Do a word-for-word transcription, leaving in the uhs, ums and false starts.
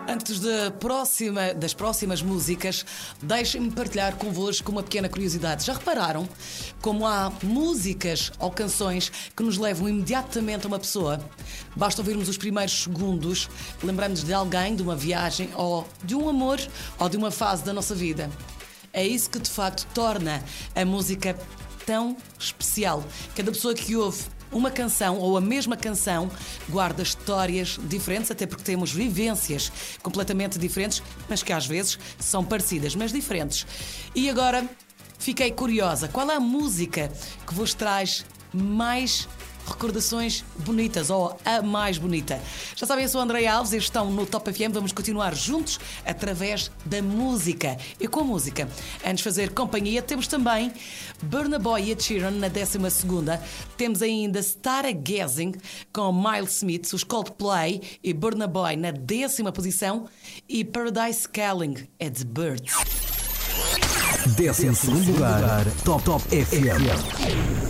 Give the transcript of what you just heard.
Antes da próxima, das próximas músicas, deixem-me partilhar convosco uma pequena curiosidade. Já repararam como há músicas ou canções que nos levam imediatamente a uma pessoa? Basta ouvirmos os primeiros segundos, lembramos de alguém, de uma viagem ou de um amor ou de uma fase da nossa vida. É isso que de facto torna a música tão especial. Cada pessoa que ouve uma canção ou a mesma canção guarda histórias diferentes, até porque temos vivências completamente diferentes, mas que às vezes são parecidas, mas diferentes. E agora fiquei curiosa, qual é a música que vos traz mais recordações bonitas, ou a mais bonita? Já sabem, eu sou a Andreia Alves e estão no Top F M. Vamos continuar juntos através da música e com a música. Antes de fazer companhia, temos também Burna Boy e Ed Sheeran na décima segunda. Temos ainda Stargazing com Miles Smith, os Coldplay e Burna Boy na décima posição, e Paradise Calling é The Birds. Décimo segundo lugar, Top Top F M.